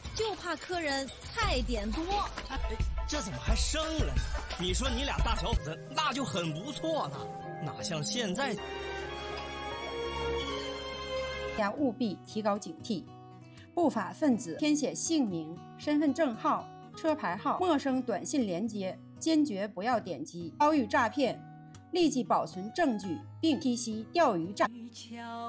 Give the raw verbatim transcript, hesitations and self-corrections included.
就怕客人菜点多。 哎，这怎么还生了呢？你说你俩大小伙子那就很不错了，哪像现在。 大家务必提高警惕，不法分子填写姓名、身份证号、车牌号、陌生短信连接，坚决不要点击。遭遇诈骗，立即保存证据并提息钓鱼诈骗。